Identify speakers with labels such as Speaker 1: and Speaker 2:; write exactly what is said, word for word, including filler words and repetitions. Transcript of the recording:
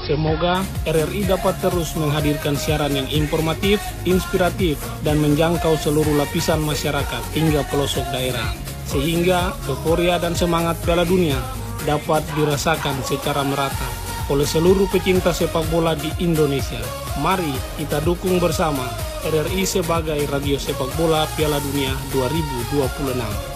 Speaker 1: Semoga R R I dapat terus menghadirkan siaran yang informatif, inspiratif, dan menjangkau seluruh lapisan masyarakat hingga pelosok daerah. Sehingga euforia dan semangat Piala Dunia dapat dirasakan secara merata oleh seluruh pecinta sepak bola di Indonesia. Mari kita dukung bersama R R I sebagai radio sepak bola Piala Dunia dua ribu dua puluh enam.